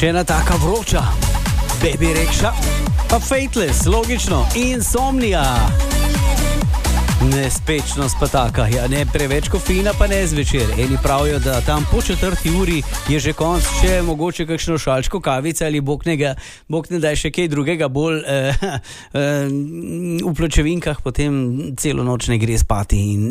Še ena taka vroča, Baby Rexha, pa Fateless, logično, Insomnia. Nespečnost pa taka, ja, ne preveč kofeina, pa ne zvečer. Eni pravijo, da tam po 4. uri je že konc, če mogoče kakšno šalčko kavice ali bog ne daj še kaj drugega bolj v pločevinkah, potem celo noč ne gre spati in